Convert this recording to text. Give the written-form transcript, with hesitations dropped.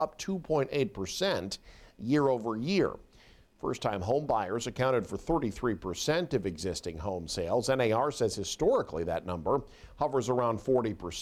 up 2.8% year over year. First-time home buyers accounted for 33% of existing home sales. NAR says historically that number hovers around 40%.